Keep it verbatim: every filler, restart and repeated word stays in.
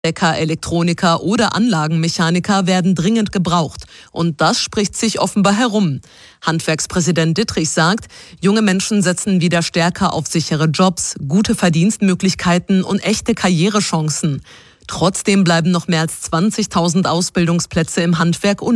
Bäcker, Elektroniker oder Anlagenmechaniker werden dringend gebraucht. Und das spricht sich offenbar herum. Handwerkspräsident Dittrich sagt, junge Menschen setzen wieder stärker auf sichere Jobs, gute Verdienstmöglichkeiten und echte Karrierechancen. Trotzdem bleiben noch mehr als zwanzigtausend Ausbildungsplätze im Handwerk